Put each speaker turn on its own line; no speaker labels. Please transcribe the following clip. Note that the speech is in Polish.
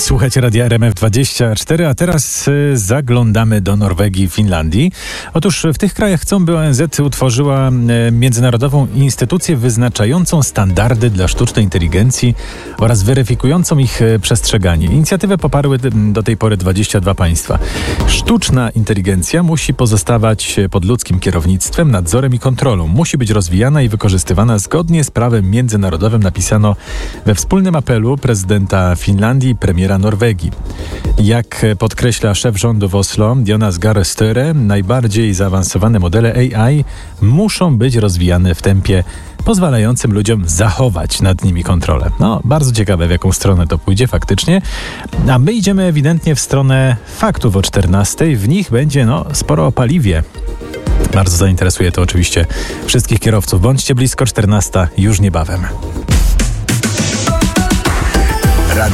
Słuchajcie Radia RMF24, a teraz zaglądamy do Norwegii i Finlandii. Otóż w tych krajach chcą, by ONZ utworzyła międzynarodową instytucję wyznaczającą standardy dla sztucznej inteligencji oraz weryfikującą ich przestrzeganie. Inicjatywę poparły do tej pory 22 państwa. Sztuczna inteligencja musi pozostawać pod ludzkim kierownictwem, nadzorem i kontrolą. Musi być rozwijana i wykorzystywana zgodnie z prawem międzynarodowym, napisano we wspólnym apelu prezydenta Finlandii i premiera Norwegii. Jak podkreśla szef rządu w Oslo, Jonas Gahr Støre, najbardziej zaawansowane modele AI muszą być rozwijane w tempie pozwalającym ludziom zachować nad nimi kontrolę. Bardzo ciekawe, w jaką stronę to pójdzie faktycznie. A my idziemy ewidentnie w stronę faktów o 14:00. W nich będzie sporo o paliwie. Bardzo zainteresuje to oczywiście wszystkich kierowców. Bądźcie blisko 14:00 już niebawem.